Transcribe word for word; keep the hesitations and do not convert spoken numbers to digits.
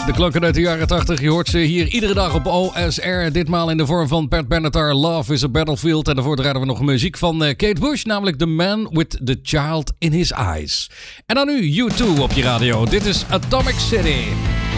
De klanken uit de jaren tachtig, je hoort ze hier iedere dag op O S R. Ditmaal in de vorm van Pat Benatar, Love is a Battlefield. En daarvoor draaien we nog muziek van uh, Kate Bush, namelijk The Man with the Child in His Eyes. En dan nu U twee op je radio. Dit is Atomic City.